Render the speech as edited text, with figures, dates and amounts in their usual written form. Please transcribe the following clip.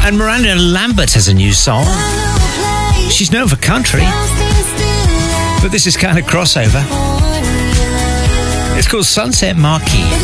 And Miranda Lambert has a new song. She's known for country, but this is kind of crossover. It's called Sunset Marquee.